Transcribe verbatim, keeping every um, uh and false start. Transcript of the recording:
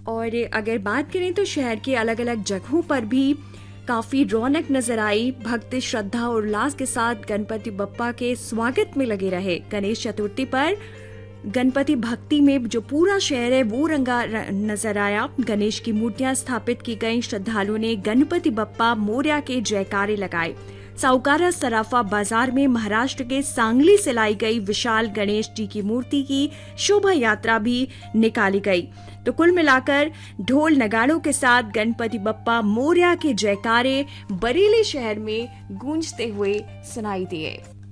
और अगर बात करें तो शहर के अलग अलग जगहों पर भी काफी रौनक नजर आई। भक्त श्रद्धा और उल्लास के साथ गणपति बप्पा के स्वागत में लगे रहे। गणेश चतुर्थी पर गणपति भक्ति में जो पूरा शहर है वो रंगा नजर आया। गणेश की मूर्तियां स्थापित की गईं। श्रद्धालुओं ने गणपति बप्पा मोरया के जयकारे लगाए। साउकारा सराफा बाजार में महाराष्ट्र के सांगली से लाई गई विशाल गणेश जी की मूर्ति की शोभा यात्रा भी निकाली गई। तो कुल मिलाकर ढोल नगाड़ों के साथ गणपति बप्पा मोरया के जयकारे बरेली शहर में गूंजते हुए सुनाई दिए।